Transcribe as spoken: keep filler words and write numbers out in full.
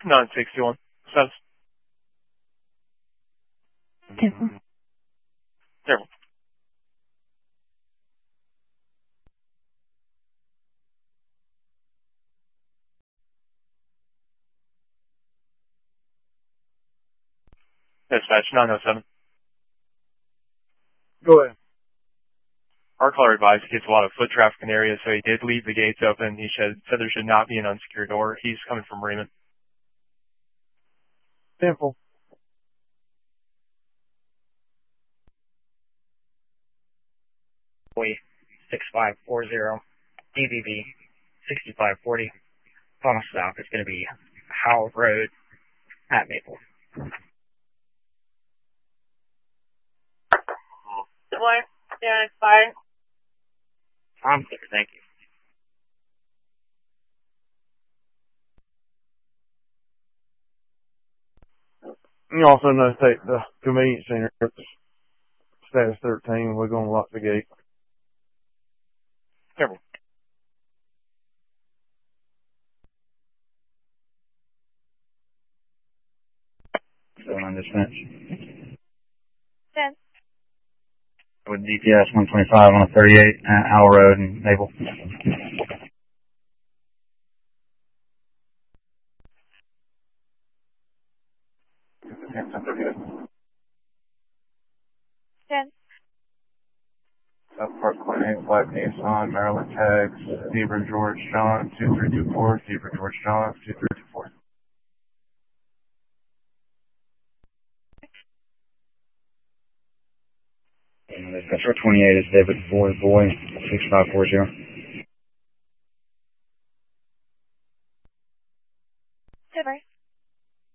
nine sixty-one. Status. Careful. Careful. Dispatch nine oh seven. Go ahead. Our caller advised he gets a lot of foot traffic in the area, so he did leave the gates open. He said, said there should not be an unsecured door. He's coming from Raymond. Simple. six five four zero, D B B sixty-five forty. Final stop is going to be Howell Road at Maple. What? Yeah, it's fine. I'm good, thank you. You also notate the convenience center. Status thirteen. We're going to lock the gate. Careful. Going on dispatch. ten. With D P S one twenty-five on a thirty-eight at Howell Road in Maple. ten. South Park Coordinate, Black Nissan, Maryland Tags, Zebra George John, two three two four, Zebra George John, two three two four. Dispatch twenty-eight is David Boy Boy, six five four zero.